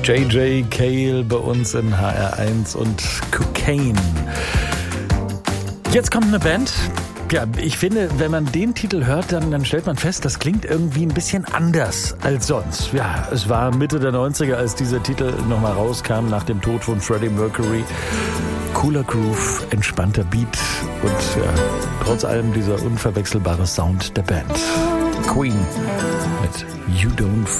J.J. Cale bei uns in HR1 und Cocaine. Jetzt kommt eine Band. Ja, ich finde, wenn man den Titel hört, dann stellt man fest, das klingt irgendwie ein bisschen anders als sonst. Ja, es war Mitte der 90er, als dieser Titel nochmal rauskam, nach dem Tod von Freddie Mercury. Cooler Groove, entspannter Beat und ja, trotz allem dieser unverwechselbare Sound der Band. Queen mit You Don't